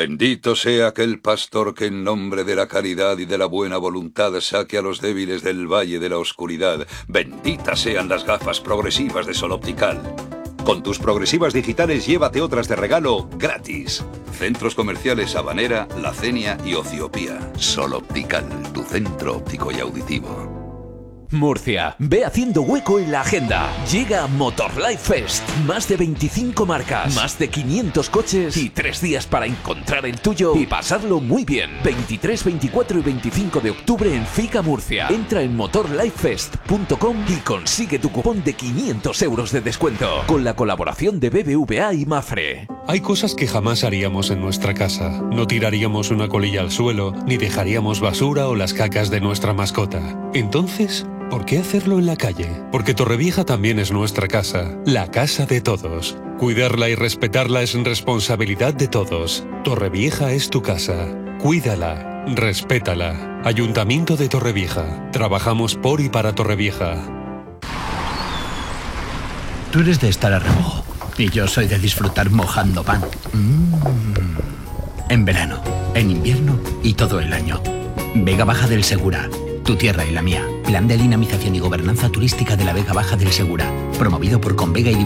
Bendito sea aquel pastor que en nombre de la caridad y de la buena voluntad saque a los débiles del valle de la oscuridad. Benditas sean las gafas progresivas de Sol Optical. Con tus progresivas digitales llévate otras de regalo gratis. Centros comerciales Habanera, La Cenia y Ociopía. Sol Optical, tu centro óptico y auditivo. Murcia, ve haciendo hueco en la agenda. Llega Motorlife Fest. Más de 25 marcas, más de 500 coches y 3 días para encontrar el tuyo y pasarlo muy bien. 23, 24 y 25 de octubre en Fica Murcia. Entra en motorlifefest.com y consigue tu cupón de 500 euros de descuento con la colaboración de BBVA y Mafre. Hay cosas que jamás haríamos en nuestra casa. No tiraríamos una colilla al suelo, ni dejaríamos basura o las cacas de nuestra mascota. Entonces, ¿por qué hacerlo en la calle? Porque Torrevieja también es nuestra casa, la casa de todos. Cuidarla y respetarla es responsabilidad de todos. Torrevieja es tu casa. Cuídala, respétala. Ayuntamiento de Torrevieja. Trabajamos por y para Torrevieja. Tú eres de estar a remojo y yo soy de disfrutar mojando pan. En verano, en invierno y todo el año. Vega Baja del Segura. Tu tierra y la mía. Plan de dinamización y gobernanza turística de la Vega Baja del Segura. Promovido por Convega y